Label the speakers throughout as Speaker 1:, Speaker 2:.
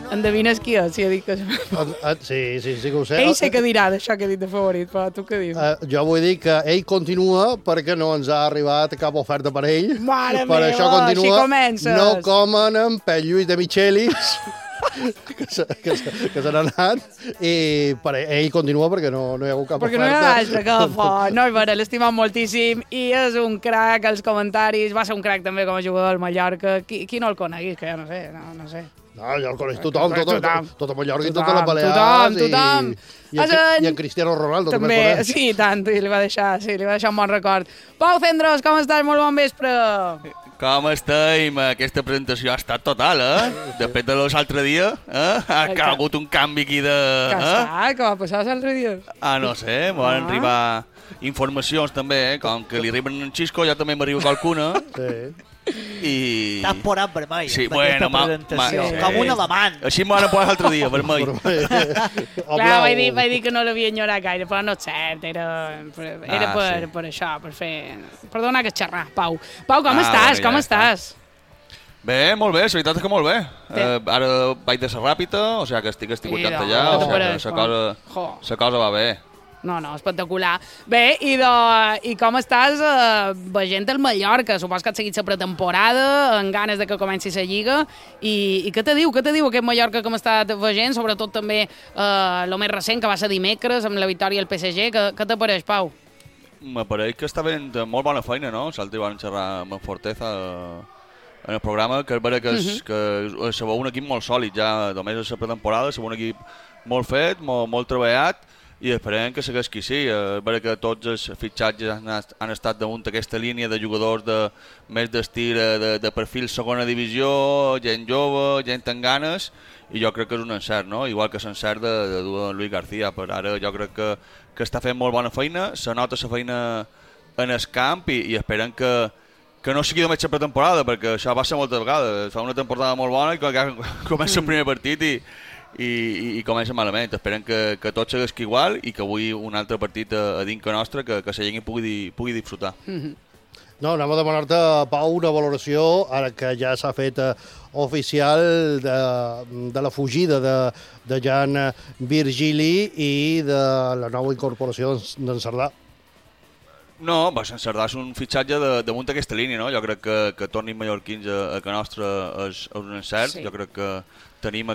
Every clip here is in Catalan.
Speaker 1: Endevines qui és, si ha dit que...
Speaker 2: Sí que ho sé.
Speaker 1: Ell sé que dirà d'això que he dit de favorit, però tu què dius?
Speaker 2: Jo vull dir que ell continua perquè no ens ha arribat cap oferta per ell.
Speaker 1: Mare
Speaker 2: per
Speaker 1: meva,
Speaker 2: això continua.
Speaker 1: així comences.
Speaker 2: No comen amb Pep Lluís de Michelis, que se n'ha anat, i per ell continua perquè no hi ha hagut cap
Speaker 1: perquè
Speaker 2: oferta.
Speaker 1: Perquè no hi ha d'altre que fort. No, però l'estimat moltíssim i és un crac als comentaris. Va ser un crac també com a jugador del Mallorca. Qui no el coneguis, que ja no sé.
Speaker 2: No, ja el coneix tothom, tota Mallorca i tota la Balears.
Speaker 1: Tothom.
Speaker 2: I en Cristiano Ronaldo també el coneix.
Speaker 1: Sí, tant, i li va deixar un bon record. Pau Cendros, com estàs? Molt bon vespre.
Speaker 3: Com estem? Aquesta presentació ha estat total, Després de l'altre dia, ha hagut un canvi aquí de...
Speaker 1: Què va passar l'altre dia?
Speaker 3: No sé, m'ho van arribar informacions també, com que li arriben en Xisco, ja també m'arriba qualcuna.
Speaker 2: Sí.
Speaker 3: I...
Speaker 4: T'has posat vermell
Speaker 3: sí,
Speaker 4: aquesta presentació, com un alemany.
Speaker 3: Així m'ho van posar l'altre dia, vermell.
Speaker 1: Clar, vaig dir que no l'havia enyorat gaire, però no és cert, era per això, per fer... Per donar que xerrar, Pau. Pau, com estàs? Com estàs?
Speaker 3: Bé, molt bé, la veritat és que molt bé. Ara vaig de ser ràpida, o sigui que estic allà, o sigui que la cosa va bé.
Speaker 1: No, espectacular. Bé, i com estàs veient el Mallorca? Supos que has seguit la pretemporada, amb ganes de que comenci la Lliga, i què te diu aquest Mallorca que hem estat veient, sobretot també el més recent, que va ser dimecres, amb la victòria del PSG. Què t'apareix, Pau?
Speaker 3: M'apareix que està fent molt bona feina, no? L'altre van xerrar amb fortesa en el programa, que és vera que se veu un equip molt sòlid ja, només a la pretemporada, se veu un equip molt fet, molt treballat, i esperem que segueixi així. És vera que tots els fitxatges han estat damunt d'aquesta línia de jugadors més d'estil, de perfil segona divisió, gent jove, gent amb ganes, i jo crec que és un encert, no? Igual que l'encert de dur Luis García. Per ara jo crec que està fent molt bona feina, se nota la feina en el camp, i esperem que no sigui només la pretemporada, perquè això passa moltes vegades. Fa una temporada molt bona i comença el primer partit i comença malament. Esperem que tot segueixi igual i que avui un altre partit a dintre nostre que la gent pugui disfrutar.
Speaker 2: No, anem a demanar-te, Pau, una valoració, ara que ja s'ha fet oficial de la fugida de Jan Virgili i de la nova incorporació d'en Cerdà.
Speaker 3: No, en Cerdà és un fitxatge damunt d'aquesta línia, no? Jo crec que tornin mallorquins a que nostre és un encert. Sí. Jo crec que tenim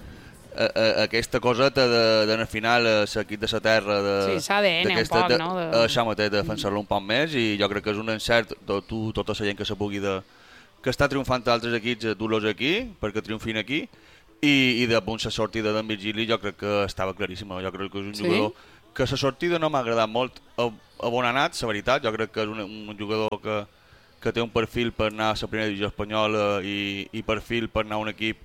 Speaker 3: aquesta coseta d'anar al final l'equip de la terra,
Speaker 1: s'ADN un poc, no?
Speaker 3: Això mateix, de defensar-lo un poc més, i jo crec que és un encert tota la gent que se pugui que està triomfant d'altres equips, dur-los aquí, perquè triomfin aquí, i de punt la sortida d'en Virgili jo crec que estava claríssima. Jo crec que és un jugador que la sortida no m'ha agradat molt a bon anat, la veritat. Jo crec que és un jugador que té un perfil per anar a la primera divisió espanyola i perfil per anar a un equip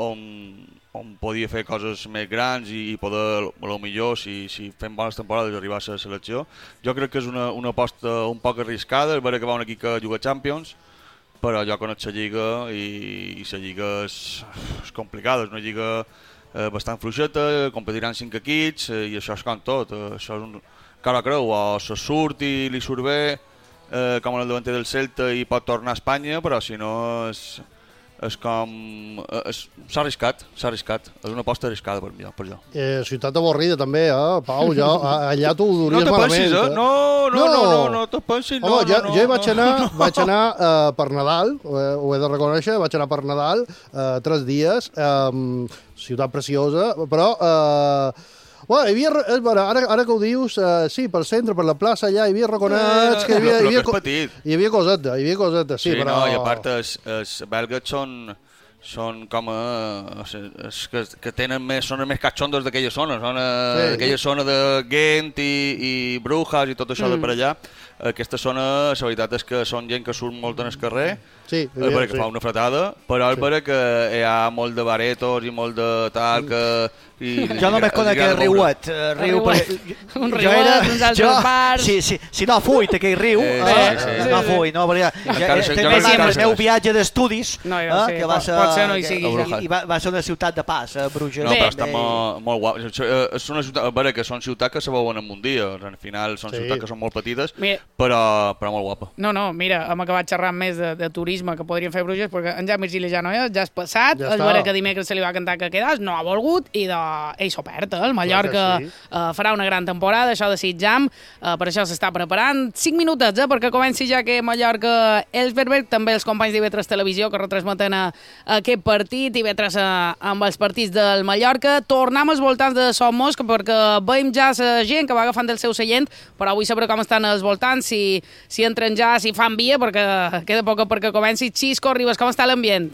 Speaker 3: on podia fer coses més grans i poder, millor, si fem bones temporades, arribar a la selecció. Jo crec que és una aposta un poc arriscada. És vera que va un equip que juga Champions, però jo conec la Lliga i la Lliga és complicada. És una Lliga bastant fluixeta, competiran 5 equips, i això és com tot. Això és un cara creu, o se surt i li surt bé, com en el davanter del Celta, i pot tornar a Espanya, però si no és com... s'ha arriscat. És una aposta arriscada per jo.
Speaker 2: Ciutat avorrida també, Pau? Allà tu ho duries malament.
Speaker 3: No te pensis.
Speaker 2: Home, jo hi vaig anar per Nadal, ho he de reconèixer, vaig anar per Nadal 3 dies, ciutat preciosa, però... Ara que ho dius, sí, pel centre, per la plaça, allà hi havia raconats... Hi havia coseta, sí, però...
Speaker 3: No, i a part, els belgues són com que tenen són més catxondos d'aquella zona, d'aquella zona de Ghent i Brujas i tot això de per allà. Aquesta zona, la veritat és que són gent que surt molt en el carrer, és vera que fa una fretada, però és vera que hi ha molt de baretos i molt de tal que...
Speaker 4: Jo només conec el riuet.
Speaker 1: Un riuet, uns altres bars...
Speaker 4: Si no fuit aquell riu, no fuit, no, perquè el meu viatge d'estudis, que va ser una ciutat de pas, Bruges.
Speaker 3: No, però està molt guap. És una ciutat, vera que són ciutats que se veuen en un dia, al final són ciutats que són molt petites, però molt guapa.
Speaker 1: No, mira, hem acabat xerrant més de turisme protagonisme que podrien fer Bruges, perquè en Jan Virgili ja no és, ja és passat, ja és vera que dimecres se li va cantar que quedàs, no ha volgut, i ell s'ho perd, el Mallorca farà una gran temporada, això desitjam, per això s'està preparant. 5 minutets, perquè comenci ja que Mallorca-Elsberg, també els companys d'IV3 Televisió que retransmeten aquest partit, IV3 amb els partits del Mallorca. Tornem als voltants de Son Moix, perquè veiem ja la gent que va agafant el seu seient, però vull saber com estan els voltants, si entren ja, si fan via, perquè queda poc perquè comenci. Xisco Ribas, com està l'ambient?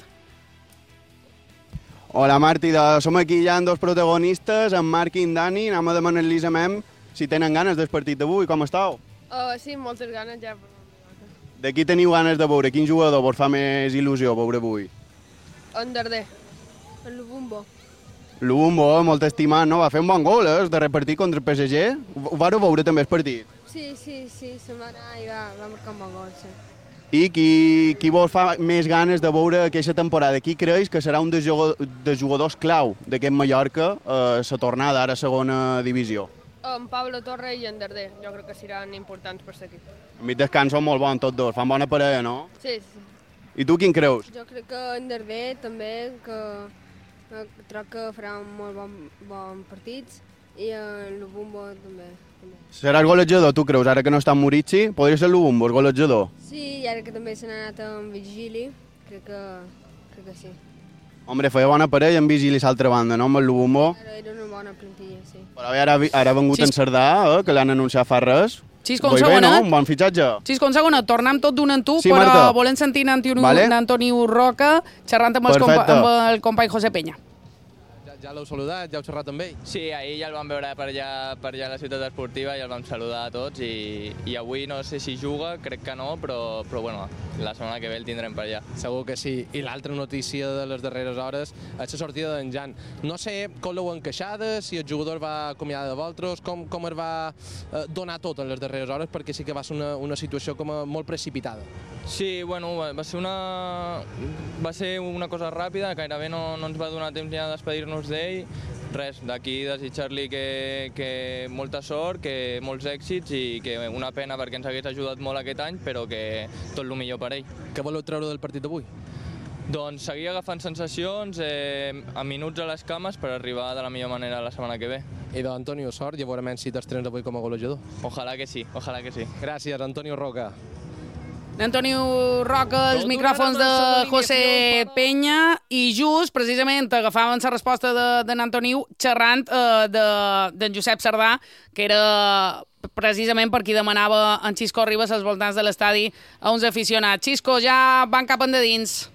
Speaker 5: Hola Martí, som aquí ja amb dos protagonistes, en Marc i en Dani, anem a demanar-los a mem si tenen ganes del partit d'avui, com estàu?
Speaker 6: Sí, moltes ganes ja.
Speaker 5: De qui teniu ganes de veure? Quin jugador vos fa més il·lusió veure avui?
Speaker 6: En Darder, en Lubumbo.
Speaker 5: Lubumbo, molt estimat, no? Va fer un bon gol, de repartir contra el PSG. Ho vareu veure també el partit?
Speaker 6: Sí, se'n va anar i va marcar un bon gol, sí.
Speaker 5: I qui vos fa més ganes de veure aquesta temporada? Qui creus que serà un dels jugadors clau d'aquest Mallorca a la tornada ara a segona divisió?
Speaker 6: En Pablo Torre i en Darder, jo crec que seran importants per l'equip.
Speaker 5: A mi descans són molt bons tots dos, fan bona parella, no?
Speaker 6: Sí.
Speaker 5: I tu quin creus?
Speaker 6: Jo crec que en Darder també, que crec que farà molt bons partits, i en Lubumbo també.
Speaker 5: Serà el golejador, tu creus, ara que no està en Murici? Podria ser el Lubumbo, el golejador?
Speaker 6: Sí, i ara que també se n'ha anat en Virgili, crec que sí.
Speaker 5: Hombre, feia bona parella en Vigili a l'altra banda, no? Amb el Lubumbo.
Speaker 6: Era una bona plantilla, sí.
Speaker 5: Però ara ha vengut en Cerdà, que l'han anunciat fa res.
Speaker 1: Xisco, un segonet.
Speaker 5: No? Un bon fitxatge.
Speaker 1: Xisco, un segonet. Tornem tot d'un en tu,
Speaker 5: sí,
Speaker 1: però
Speaker 5: Marta.
Speaker 1: volem sentir Antoni Roca xerrant amb el company José Peña.
Speaker 7: Ja l'heu saludat, ja heu xerrat amb ell?
Speaker 8: Sí, ahir ja el vam veure per allà a la ciutat esportiva i el vam saludar a tots i avui no sé si juga, crec que no, però bueno, la setmana que ve el tindrem per allà.
Speaker 7: Segur que sí. I l'altra notícia de les darreres hores és la sortida d'en Jan. No sé com l'heu encaixada, si el jugador va acomiadar de vosaltres, com es va donar tot en les darreres hores, perquè sí que va ser una situació com molt precipitada.
Speaker 8: Sí, bueno, va ser una cosa ràpida, gairebé no ens va donar temps ni a despedir-nos d'ell. Res, d'aquí desitjar-li que molta sort, que molts èxits i que una pena perquè ens hagués ajudat molt aquest any, però que tot el millor per ell.
Speaker 7: Què voleu treure del partit d'avui?
Speaker 8: Doncs seguir agafant sensacions, a minuts a les cames per arribar de la millor manera la setmana que ve.
Speaker 7: I d'Antonio, sort, i veurem si t'estrenes avui com a golejador.
Speaker 8: Ojalà que sí, ojalà que sí.
Speaker 7: Gràcies, Antonio Roca.
Speaker 1: Antonio Roca, els micròfons de José Peña, i just, precisament, agafaven la resposta d'en Antonio xerrant d'en Josep Cerdà, que era precisament per qui demanava en Xisco Ribas als voltants de l'estadi a uns aficionats. Xisco, ja van cap endins.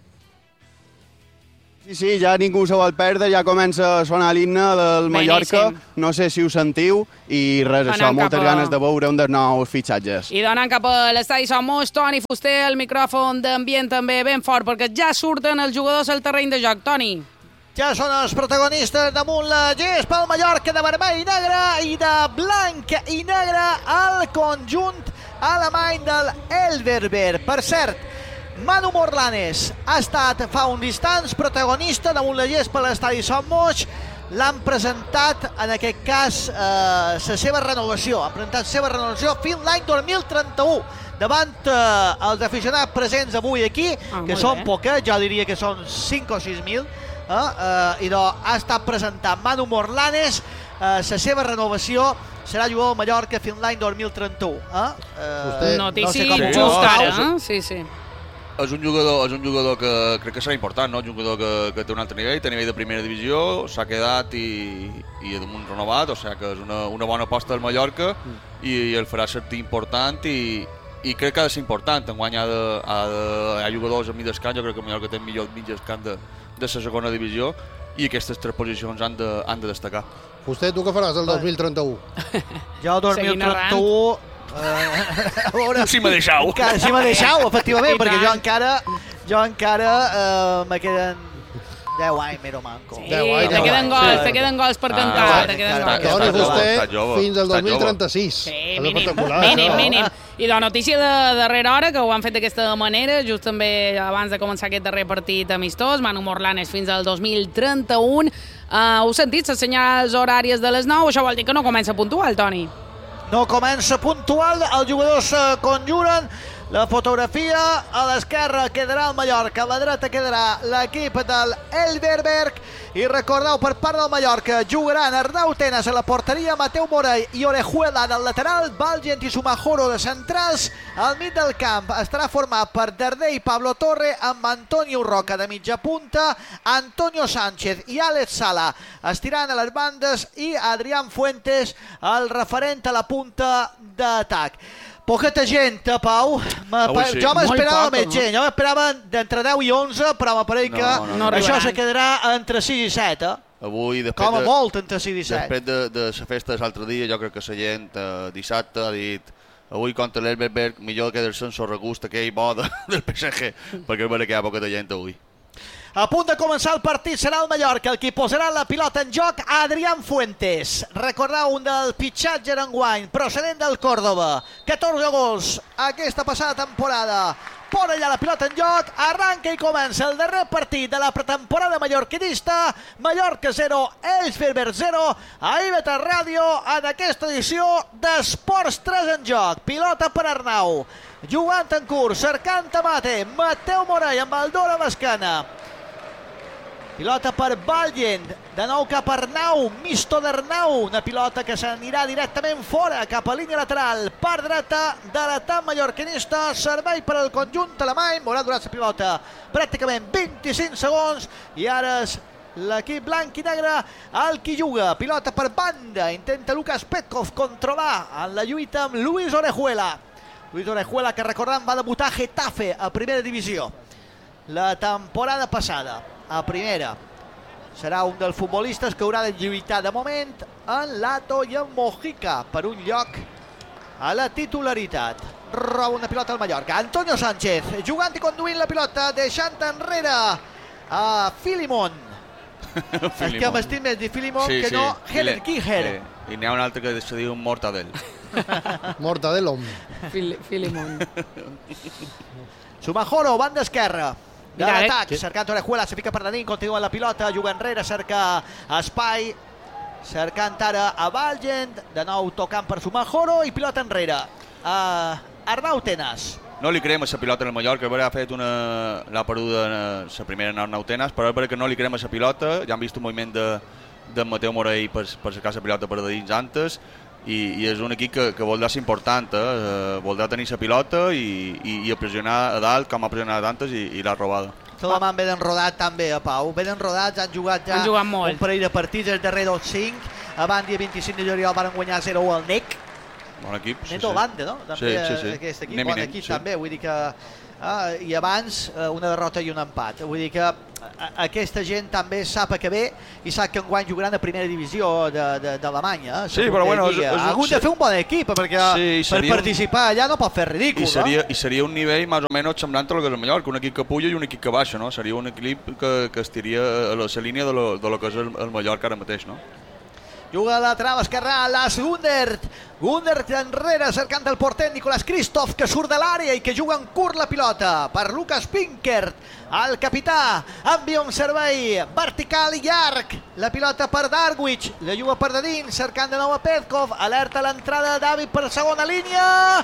Speaker 5: Sí, ja ningú se vol perdre, ja comença a sonar l'himne del Mallorca, no sé si ho sentiu, i res, això, moltes ganes de veure un dels nous fitxatges.
Speaker 1: I donant cap a l'estadi Son Moix, Toni Fuster, el micròfon d'ambient també ben fort, perquè ja surten els jugadors al terreny de joc. Toni.
Speaker 4: Ja són els protagonistes damunt la gespa, el Mallorca de vermell i negre i de blanc i negre al conjunt alemany del Elversberg. Per cert, Manu Morlanes ha estat fa uns instants protagonista damunt la gespa a l'estadi Son Moix. L'han presentat, en aquest cas, la seva renovació. Han presentat la seva renovació fins l'any 2031 davant els aficionats presents avui aquí, que són poques, jo diria que són 5 o 6.000, i ha estat presentant Manu Morlanes. La seva renovació serà jugador del Mallorca fins l'any 2031.
Speaker 1: Notícia just ara, sí.
Speaker 3: És un jugador que crec que serà important, no? Un jugador que té un altre nivell, té nivell de primera divisió, s'ha quedat i damunt renovat, o sigui que és una bona aposta del Mallorca i el farà sentir important i crec que ha de ser important. Enguany hi ha jugadors a mig descans, jo crec que el Mallorca té millor mig descans de la segona divisió i aquestes tres posicions han de destacar.
Speaker 2: Vostè, tu què faràs el 2031?
Speaker 4: Jo el 2031...
Speaker 3: Si m'ha deixau.
Speaker 4: Si m'ha deixau, efectivament, perquè jo encara me queden 10 anys, mero manco.
Speaker 1: Sí, te queden gols per cantar.
Speaker 2: Toni Fuster fins al 2036.
Speaker 1: Sí, mínim. I la notícia de darrera hora, que ho han fet d'aquesta manera, just també abans de començar aquest darrer partit amistós, Manu Morlanes fins al 2031. Heu sentit les senyals horàries de les 9? Això vol dir que no comença puntual, Toni.
Speaker 4: No comença puntual, els jugadors conjuren la fotografia. A l'esquerra quedarà el Mallorca, a la dreta quedarà l'equip del Elverberg. I recordeu, per part del Mallorca jugaran Arnau Tenas a la porteria, Mateu Morell i Orejuela del lateral, Valgent i Sumajoro de centrals. Al mig del camp estarà format per Darder i Pablo Torre, amb Antonio Roca de mitja punta, Antonio Sánchez i Àlex Sala estirant a les bandes i Adrián Fuentes, el referent a la punta d'atac. Poqueta gent, Pau. Jo m'esperava més gent. Jo m'esperava d'entre 10 i 11, però m'apareix que això se quedarà entre 6 i 7.
Speaker 3: Avui,
Speaker 4: com a molt, entre 6 i 7.
Speaker 3: Després de la festa l'altre dia, jo crec que la gent dissabte ha dit avui contra l'Elverberg millor quedar-se en el regust aquell bo del PSG, perquè és vera que hi ha poqueta gent avui.
Speaker 4: A punt de començar el partit serà el Mallorca, el qui posarà la pilota en joc, Adrián Fuentes. Recordeu, un del pitxatge d'enguany, procedent del Córdoba. 14 gols aquesta passada temporada. Pon allà la pilota en joc, arranca i comença el darrer partit de la pretemporada mallorquinista. Mallorca 0, Elverberg 0, a IBT Ràdio en aquesta edició d'Esports 3 en joc. Pilota per Arnau, jugant en curs, cercant Mate, Mateu Morell amb el dor a l'esquena. Pilota per Valgent, de nou cap a Arnau, misto d'Arnau, una pilota que s'anirà directament fora, cap a línia lateral, part dreta de l'atac mallorquinista, servei per al conjunt alemany, haurà durat la pilota pràcticament 25 segons, i ara és l'equip blanc i negre el qui juga. Pilota per banda, intenta Lucas Petkov controlar en la lluita amb Luis Orejuela. Luis Orejuela, que recordem, va debutar a Getafe a primera divisió la temporada passada. A primera. Serà un dels futbolistes que haurà de lluitar de moment en Lato i en Mojica per un lloc a la titularitat. Roba una pilota al Mallorca. Antonio Sánchez jugant i conduint la pilota, deixant enrere a Filimon. És que m'estim més de Filimon que no Heller Kiger.
Speaker 3: I n'hi ha un altre que se diu Mortadell.
Speaker 2: Mortadelom.
Speaker 1: Filimon.
Speaker 4: Sumajoro, banda esquerra de l'atac, cercant Orejuela, se fica per Danín, continua la pilota, juga enrere, cerca espai, cercant ara a Valgent, de nou tocant per Sumajoro i pilota enrere. Arnau Tenas.
Speaker 3: No li creem a la pilota en el Mallorca, ha fet l'ha perduda la primera en Arnau Tenas, però és perquè no li creem a la pilota, ja hem vist un moviment de Mateu Morell per cercar la pilota per dins antes, i és un equip que voldrà ser important, voldrà tenir la pilota i a pressionar a dalt com ha pressionat antes i l'ha robada.
Speaker 4: Solament ben enrodat també, Pau. Ben enrodats, han jugat ja un parell de partits, el darrer 2-5. Abans, dia 25 de juliol, van guanyar 0-1 al NEC.
Speaker 3: Bon equip.
Speaker 4: Neto Lande, no?
Speaker 3: Sí.
Speaker 4: Aquest equip, bon equip també. Vull dir que... I abans una derrota i un empat. Vull dir que aquesta gent també sap que ve i sap que enguany jugaran a primera divisió d'Alemanya.
Speaker 3: Sí, però bueno...
Speaker 4: Ha hagut de fer un bon equip perquè per participar allà no pot fer ridícul, no?
Speaker 3: I seria un nivell més o menys semblant a lo que és el Mallorca, un equip que puja i un equip que baixa, no? Seria un equip que estiria a la línia de lo que és el Mallorca ara mateix, no?
Speaker 4: Juga a lateral esquerrà, Lars Gundert. Gundert enrere, cercant el porter Nicolás Christoph, que surt de l'àrea i que juga en curt la pilota per Lucas Pinkert. El capità envia un servei vertical i llarg. La pilota per Darwich, la juga per de dins, cercant de nou a Petkov. Alerta l'entrada de David per segona línia.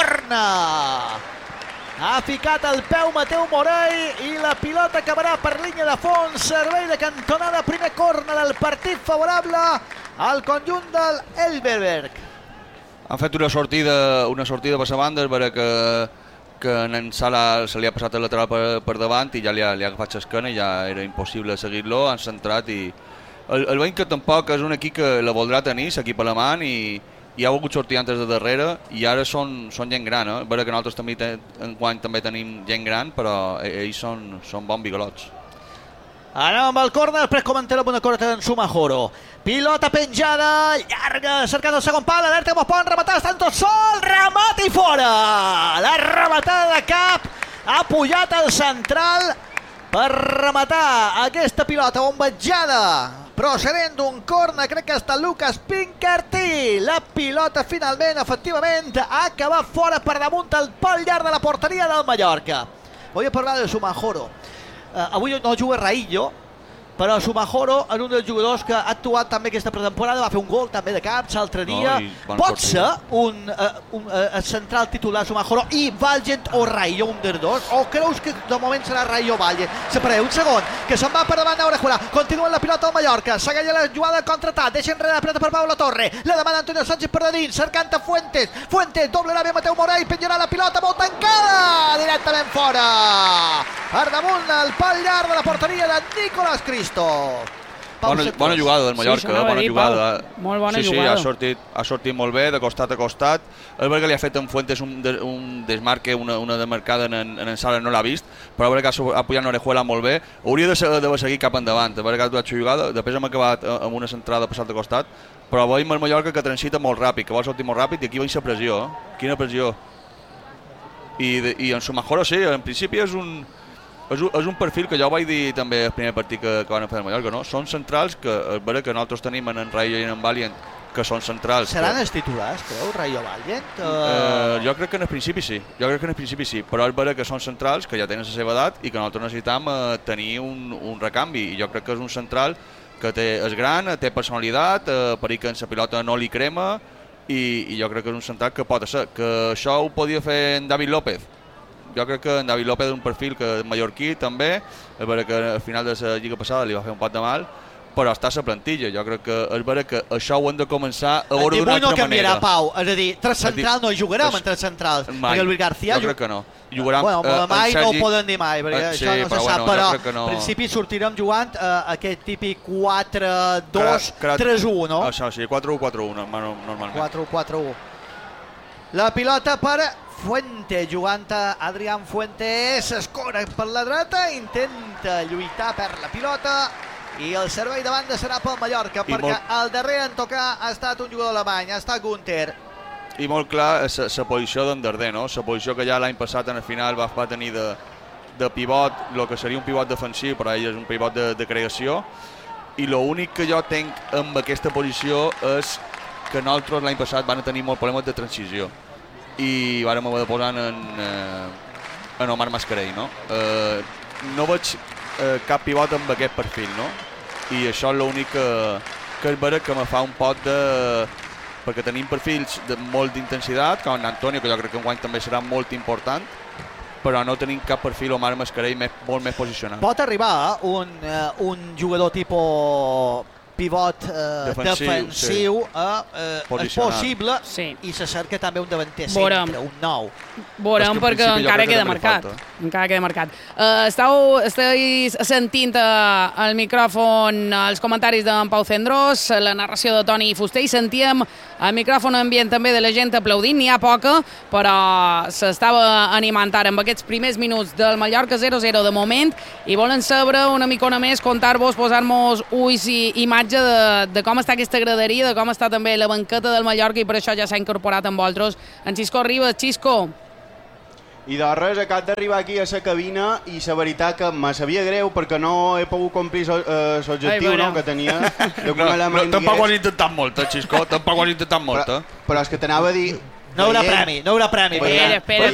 Speaker 4: Corna! Ha ficat el peu Mateu Morell i la pilota acabarà per línia de fons. Servei de cantonada, primer corna del partit favorable al conjunt del Elverberg.
Speaker 3: Han fet una sortida per la banda, és vera que en Sala se li ha passat el lateral per davant i ja li ha agafat l'esquena i ja era impossible seguir-lo, han centrat i... El veiem que tampoc és un equip que la voldrà tenir, l'equip alemany, i ha volgut sortir antes de darrere i ara són gent gran, eh? És vera que nosaltres també tenim gent gran, però ells són bons bigalots.
Speaker 4: Anem amb el córner, després comentarem una cosa en Sumajoro. Pilota penjada, llarga, cercant el segon pal, alerta com es poden rematar, estan tots sol, remat i fora! La rematada de cap ha pujat al central per rematar aquesta pilota bombejada procedent d'un córner, crec que ha estat Lucas Pinkert, i la pilota finalment, efectivament, ha acabat fora per damunt el pal llarg de la porteria del Mallorca. Vull parlar de Sumajoro. Avui no juga Raillo, però Sumajoro, en un dels jugadors que ha actuat també aquesta pretemporada, va fer un gol també de camps l'altre dia. Pot ser un central titular Sumajoro i Valgent o Rayo, un dels dos? O creus que de moment serà Rayo o Valgent? Separeu un segon, que se'n va per davant Orejuela. Continua la pilota al Mallorca, segueix la jugada contratat, deixa enrere la pilota per Pau La Torre, la demana Antonio Sánchez per dins, cercant a Fuentes, doblarà bé Mateu Morell, penjarà la pilota molt tancada, directament fora, per damunt el pal llarg de la porteria de Nicolás Cristo.
Speaker 3: Bona jugada del Mallorca, bona jugada.
Speaker 1: Molt bona jugada.
Speaker 3: Sí, ha sortit molt bé, de costat a costat. És veritat que li ha fet en Fuentes un desmarque, una demarcada en Sala, no l'ha vist, però és veritat que ha pujat Orejuela molt bé. Hauria de seguir cap endavant, és veritat que ha jugada, després hem acabat amb una centrada passat de costat, però veiem el Mallorca que transita molt ràpid, que vol sortir molt ràpid, i aquí veiem la pressió, quina pressió. I en Sumajoro sí, en principi és un perfil que jo vaig dir també el primer partit que van fer el Mallorca, no? Són centrals que és vera que nosaltres tenim en Rayo i en Valient, que són centrals.
Speaker 4: Seran els titulars, creu, Rayo Valient?
Speaker 3: Jo crec que en el principi sí, però és vera que són centrals que ja tenen la seva edat i que nosaltres necessitam tenir un recanvi, i jo crec que és un central que és gran, té personalitat, per que en la pilota no li crema, i jo crec que és un central que pot ser, que això ho podia fer en David López. Jo crec que en David López és un perfil que és mallorquí també, és vera que al final de la lliga passada li va fer un pot de mal, però està a la plantilla. Jo crec que és vera que això ho hem de començar a veure d'una altra manera.
Speaker 4: No canviarà, Pau, és a dir, tres centrals no jugarem en tres centrals, perquè el Luis García...
Speaker 3: Jo crec que no.
Speaker 4: Bueno, mai no ho poden dir mai, perquè això no se sap, però
Speaker 3: en
Speaker 4: principi sortirem jugant aquest típic 4-2-3-1, no?
Speaker 3: Això sí, 4-1-4-1 normalment.
Speaker 4: 4-1-4-1. La pilota per Fuentes, jugant a Adrián Fuentes, escora per la dreta, intenta lluitar per la pilota, i el servei de banda serà pel Mallorca, perquè el darrer en tocar ha estat un jugador alemany, ha estat Gunther.
Speaker 3: I molt clar la posició d'en Darder, no? La posició que ja l'any passat en el final va tenir de pivot, el que seria un pivot defensiu, però ell és un pivot de creació, i l'únic que jo tinc amb aquesta posició és que nosaltres l'any passat van tenir molts problemes de transició, i vàrem haver de posar en Omar Mascarell, no? No veig cap pivot amb aquest perfil, no? I això és l'únic que és vera que me fa un pot de... perquè tenim perfils de molt d'intensitat, com Antonio, que jo crec que enguany també serà molt important, però no tenim cap perfil Omar Mascarell molt més posicionat.
Speaker 4: Pot arribar un jugador tipus pivot defensiu és possible, i se cerca també un davanter centre, un nou.
Speaker 1: Veurem, perquè encara queda marcat. Esteu sentint al micròfon els comentaris d'en Pau Cendrós, la narració de Toni Fuster, i sentíem el micròfon ambient també de la gent aplaudint. N'hi ha poca, però s'estava animant ara amb aquests primers minuts del Mallorca 0-0 de moment, i volen saber una micona més, contar-vos, posar-nos ulls i imatges de com està aquesta graderia, de com està també la banqueta del Mallorca, i per això ja s'ha incorporat amb vosaltres en Xisco Ribas. Xisco.
Speaker 5: I de res, acabo d'arribar aquí a la cabina i la veritat que me sabia greu perquè no he pogut complir l'objectiu que tenia.
Speaker 3: Tampoc ho has intentat molt, Xisco, tampoc ho has intentat molt.
Speaker 5: Però és que t'anava a dir...
Speaker 4: No haurà premi.
Speaker 1: Espera,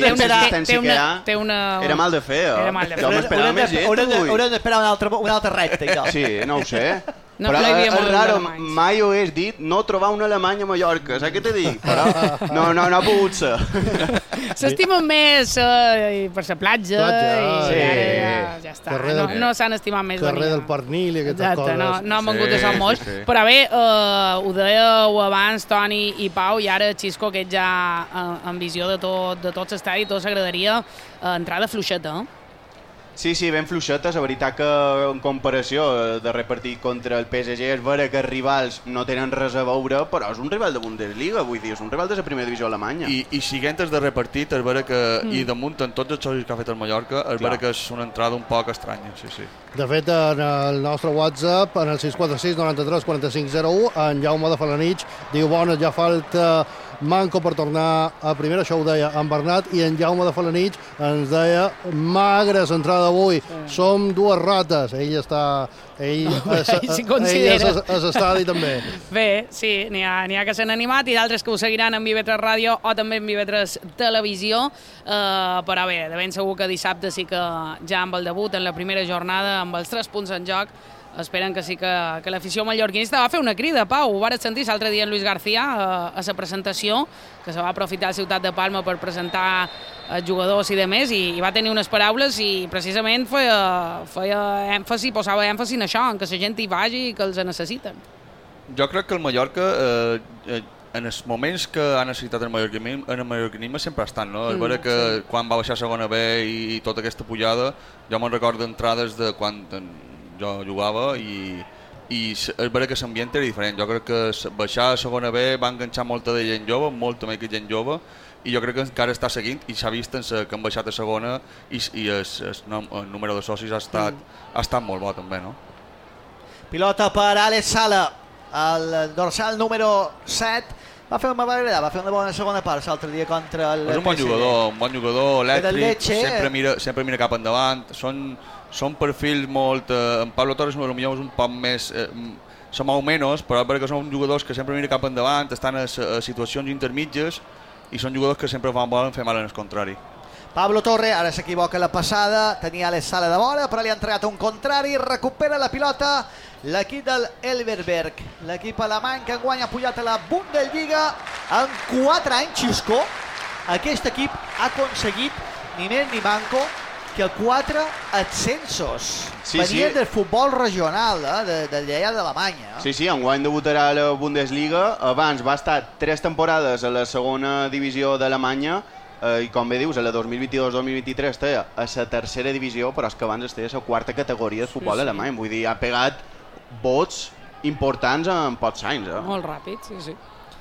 Speaker 1: té una...
Speaker 5: Era mal de fer, Jo m'esperava més gent avui.
Speaker 4: Haurem d'esperar un altre repte, jo.
Speaker 5: Sí, no ho sé. Però és raro, mai ho he dit, no trobar un alemany a Mallorca, saps què t'he dit? Però no ha pogut ser.
Speaker 1: S'estimen més per la platja i ja està. No s'han estimat més.
Speaker 2: Carrer del Pernil i aquestes coses.
Speaker 1: No han vengut de Sant Moix. Però bé, ho dèieu abans, Toni i Pau, i ara Xisco, que ets ja en visió de tot l'estadi, tot s'agradaria entrada fluixeta,
Speaker 5: Sí, ben fluixetes. La veritat que en comparació de repartir contra el PSG és vera que els rivals no tenen res a veure, però és un rival de Bundesliga, vull dir, és un rival de la primera divisió alemanya.
Speaker 3: I siguent de repartit, és vera que, i damunt en tots els xocs que ha fet el Mallorca, és vera que és una entrada un poc estranya, sí.
Speaker 2: De fet, en el nostre WhatsApp, en el 646 93 45 01, en Jaume de Falanich diu: bones, ja falta manco per tornar a primera, això ho deia en Bernat, i en Jaume de Falanich ens deia: magra l'entrada d'avui, som dues rates. Ell està... Ell és a l'estadi també.
Speaker 1: Bé, sí, n'hi ha que s'han animat i d'altres que ho seguiran en Vive3 Ràdio o també en Vive3 Televisió, però bé, de ben segur que dissabte sí que ja amb el debut en la primera jornada, amb els 3 punts en joc, esperen que sí que l'afició mallorquinista va fer una crida, Pau, ho vares sentir l'altre dia en Luis García a la presentació, que se va aprofitar a Ciutat de Palma per presentar els jugadors i demés, i va tenir unes paraules i precisament feia èmfasi, posava èmfasi en això, en que la gent hi vagi i que els necessiten.
Speaker 3: Jo crec que el Mallorca, en els moments que ha necessitat el mallorquinisme sempre ha estat, no? És vera que quan va baixar a segona B i tota aquesta pujada, jo me'n recordo d'entrades de quan jo jugava i és vera que l'ambient era diferent. Jo crec que baixar a segona B va enganxar molta de gent jove, molta més que gent jove, i jo crec que encara està seguint i s'ha vist que han baixat a segona i el número de socis ha estat molt bo també, no?
Speaker 4: Pilota per Alex Sala, el dorsal número 7. Va fer una bona segona part l'altre dia contra el
Speaker 3: PSG. És un bon jugador, elèctric, sempre mira cap endavant. Són perfils molt... En Pablo Torres potser és un poc més... Se mou menys, però és perquè són jugadors que sempre mira cap endavant, estan a situacions intermitges i són jugadors que sempre volen fer mal en el contrari.
Speaker 4: Pablo Torre, ara s'equivoca la passada, tenia Alex Sala de vora, però li ha entregat un contrari, recupera la pilota l'equip del Elversberg, l'equip alemany que enguany ha pujat a la Bundesliga en 4 anys, Xisco. Aquest equip ha aconseguit ni més ni manco que 4 ascensos. Venien del futbol regional, d'allà d'Alemanya.
Speaker 5: Sí, enguany debutarà a la Bundesliga. Abans va estar 3 temporades a la segona divisió d'Alemanya i, com bé dius, a la 2022-2023 està a la tercera divisió, però és que abans estava a la quarta categoria de futbol alemany. Vull dir, ha pegat vots importants en pocs anys.
Speaker 1: Molt ràpid, sí.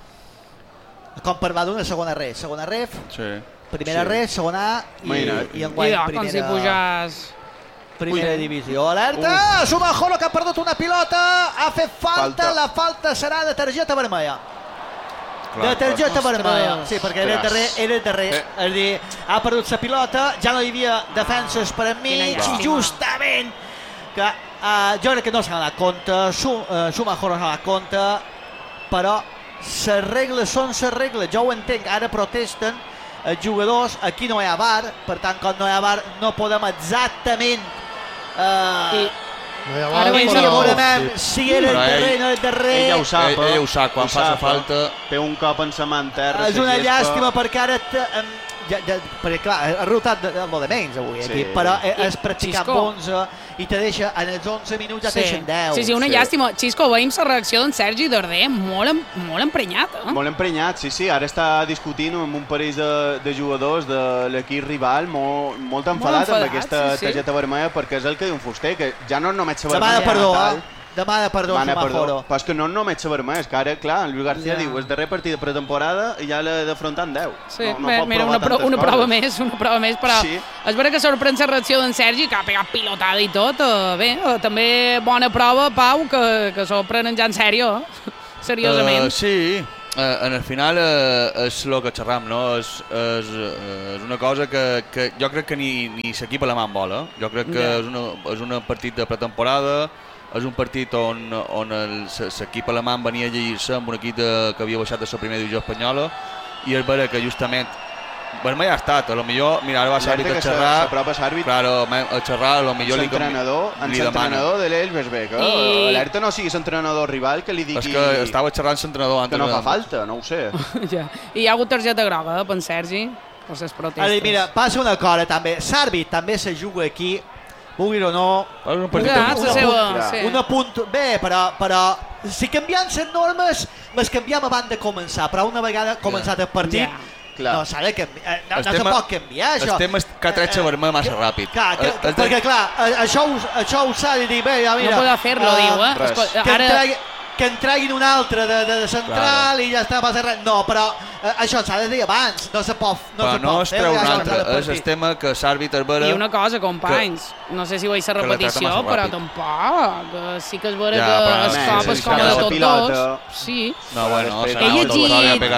Speaker 4: Com per va d'una segona ref. Segona ref, primera ref, segona A i enguany
Speaker 1: com si pujàs...
Speaker 4: Primera divisió. Alerta! Sumajoro, que ha perdut una pilota, ha fet falta, la falta serà de targeta vermella. De targeta vermella. Sí, perquè era el darrer. És a dir, ha perdut la pilota, ja no hi havia defenses per enmig, i justament que jo crec que no s'ha donat compte, Sumajoro no s'ha donat compte, però les regles són les regles, jo ho entenc, ara protesten els jugadors, aquí no hi ha VAR, per tant, quan no hi ha VAR no podem exactament si era el darrer, no el darrer.
Speaker 5: Ell ja
Speaker 3: ho sap, quan fa la falta
Speaker 5: té un cop en la mà en terra.
Speaker 4: És una llàstima perquè ara perquè clar, ha rotat molt de menys avui aquí, però has practicat 11 i te deixa, en els 11 minuts ja te deixen 10.
Speaker 1: Sí, una llàstima. Xisco, veiem la reacció d'en Sergi Darder molt emprenyat.
Speaker 5: Molt emprenyat, sí. Ara està discutint amb un parell de jugadors de l'equip rival, molt enfadat amb aquesta targeta vermella, perquè és el que diu un Fuster, que ja no només la vermella.
Speaker 4: Demana perdó, Sumajoro.
Speaker 5: Però és que no només la vermella, és que ara, clar, en Luis García diu, és darrer partit de pretemporada i ja l'ha d'afrontar en 10.
Speaker 1: Sí, mira, una prova més, però és vera que sorprèn la reacció d'en Sergi, que ha pegat pilotada i tot. Bé, també bona prova, Pau, que s'ho prenen ja en sèrio, seriosament.
Speaker 3: Sí, en el final és el que xerram, no? És una cosa que jo crec que ni l'equip alemany vol, jo crec que és un partit de pretemporada, és un partit on l'equip alemany venia a llegir-se amb un equip que havia baixat de la primera divisió espanyola, i és vera que justament vermell ha estat, a lo millor, mira, ara va l'àrbitre a xerrar, claro, a xerrar, a lo millor li demana.
Speaker 5: L'entrenador de l'Elversberg, alerta no sigui l'entrenador rival que li digui...
Speaker 3: És que estava xerrant l'entrenador
Speaker 5: que no fa falta, no ho sé.
Speaker 1: I hi ha hagut targeta groga, per en Sergi, per les protestes.
Speaker 4: Mira, passa una cosa també, l'àrbit també se juga aquí, vulgui o no, un apunt bé, però si canviem les normes les canviem abans de començar, però una vegada començat el partit no s'ha de canviar, no se pot canviar això.
Speaker 3: El tema és que ha tret la vermella massa ràpid,
Speaker 4: perquè clar, això ho s'ha de dir bé, mira,
Speaker 1: no pot fer-lo, diu,
Speaker 4: que en treguin un altre de central i ja està, passa res. No, però això s'ha de dir abans, no se pot fer.
Speaker 3: Però no es treu un altre, és el tema que l'àrbitre vera...
Speaker 1: I una cosa, companys, no sé si veig la repetició, però tampoc, sí que és vera que es cop és com de tots dos. Sí.
Speaker 3: No, bueno, he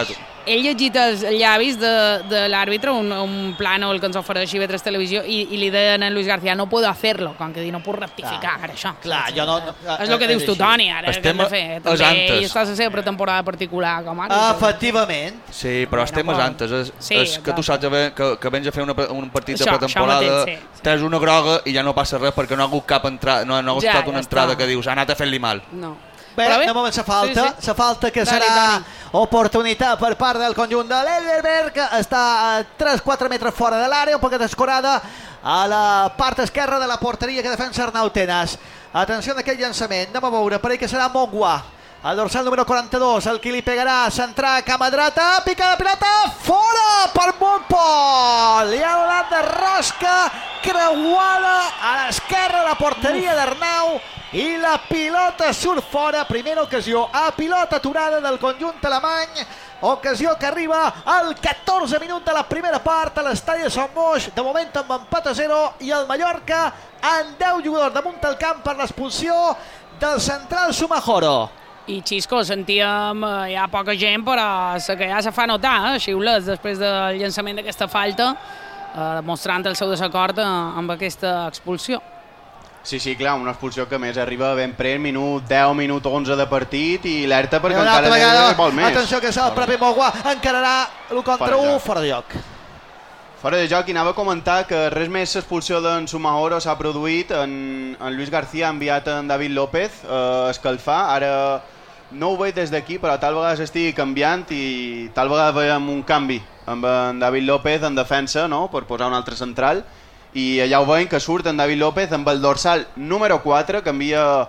Speaker 1: he llegit els llavis de l'àrbitre, un plànol que ens ofereix IB3 Televisió, i li deien a Luis García, no puedo hacerlo, com que dir, no puc rectificar ara això.
Speaker 4: Clar, jo no...
Speaker 1: És el que dius tu, Toni, ara que hem de fer. També ell està a la seva pretemporada particular com ara.
Speaker 4: Efectivament.
Speaker 3: Sí, però estem antes. És que tu saps que vens a fer un partit de pretemporada, tens una groga i ja no passa res perquè no ha hagut cap entrada, no ha hagut estat una entrada que dius, ha anat a fer-li mal.
Speaker 1: No.
Speaker 4: Bé, anem a la falta. La falta que serà oportunitat per part del conjunt de l'Elverberg, que està a 3-4 metres fora de l'àrea, un poquet escorada a la part esquerra de la porteria que defensa Arnau Tenas. Atenció en aquest llançament, anem a veure, per ell que serà Mongua. El dorsal número 42, el qui li pegarà, centrar cama dreta, pica la pilota, fora per Montpol! Li ha donat de rosca, creuada a l'esquerra de la porteria d'Arnau, i la pilota surt fora, primera ocasió a pilota aturada del conjunt alemany, ocasió que arriba al 14 minut de la primera part a l'estadi de Sant Moix, de moment amb empat a 0, i el Mallorca amb 10 jugadors damunt del camp per l'expulsió del central Sumajoro.
Speaker 1: I Xisco, sentíem hi ha poca gent, però que ja se fa notar, xiulets després del llançament d'aquesta falta, demostrant el seu desacord amb aquesta expulsió.
Speaker 5: Sí, clar, una expulsió que més arriba ben pres, minut 10, minut 11 de partit, i alerta perquè encara n'hi vol més.
Speaker 4: Atenció que és el propi Mogua, encararà l'1-1, fora de joc.
Speaker 5: Fora de joc, i anava a comentar que res més l'expulsió d'en Sumajoro s'ha produït, en Luis García ha enviat en David López a escalfar, ara no ho veig des d'aquí, però tal vegada s'estigui canviant i tal vegada veiem un canvi amb en David López en defensa, no?, per posar un altre central, i allà ho veiem que surt en David López amb el dorsal número 4, canvia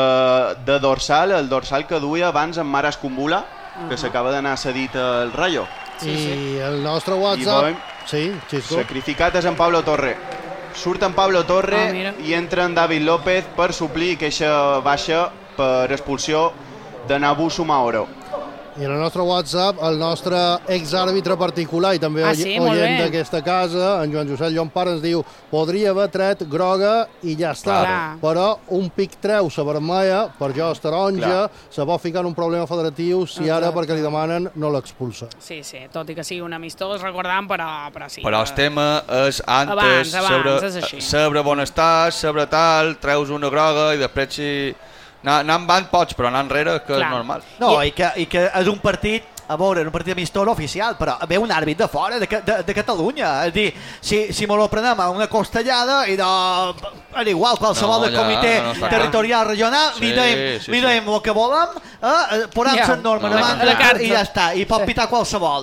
Speaker 5: de dorsal, el dorsal que duia abans en Mara Escumbula, que s'acaba d'anar cedit al Rayo.
Speaker 2: I el nostre WhatsApp... Sí, Xisco.
Speaker 5: Sacrificat és en Pablo Torre. Surt en Pablo Torre i entra en David López per suplir queixa baixa per expulsió de Nabu Sumajoro.
Speaker 2: I en el nostre WhatsApp, el nostre exàrbitre particular i també oient d'aquesta casa, en Joan Josep Llompart, ens diu podria haver tret groga i ja està. Però un pic treu la vermella, per jo és taronja, se pot ficar en un problema federatiu si ara perquè li demanen no l'expulsa.
Speaker 1: Sí, tot i que sigui un amistós, recordant, però sí.
Speaker 3: Però el tema és antes, sobre on estàs, sobre tal, treus una groga i després si... Anar endavant pots, però anar enrere que és normal.
Speaker 4: No, i que és un partit, a veure, un partit amistós oficial, però ve un àrbit de fora, de Catalunya. És a dir, si me lo prenem a una costellada i és igual, qualsevol del comitè territorial regional, li dèiem el que volem, posem la norma davant i ja està, i pot pitar qualsevol.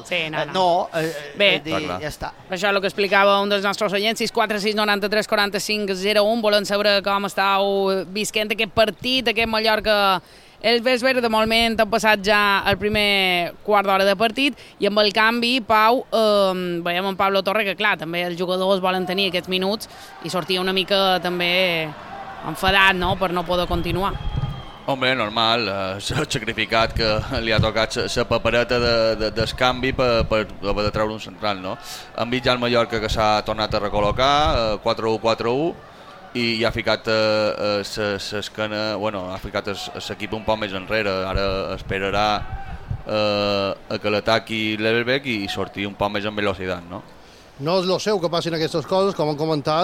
Speaker 4: Bé, ja està.
Speaker 1: Això és el que explicava un dels nostres oients, 646 93 45 01, volem saber com estàu visquent aquest partit, aquest Mallorca. El Vesper, de moment, ha passat ja el primer quart d'hora de partit i amb el canvi, Pau, veiem en Pablo Torre que, clar, també els jugadors volen tenir aquests minuts i sortia una mica també enfadat, no?, per no poder continuar.
Speaker 3: Home, normal, s'ha sacrificat que li ha tocat la papereta del canvi per haver de treure un central, no? Han vist ja el Mallorca que s'ha tornat a recol·locar, 4-1-4-1, i ha ficat l'esquena, ha ficat l'equip un poc més enrere. Ara esperarà que l'ataqui l'Elverberg i sortir un poc més en velocitat, no?
Speaker 2: No és el seu que passin aquestes coses, com han comentat,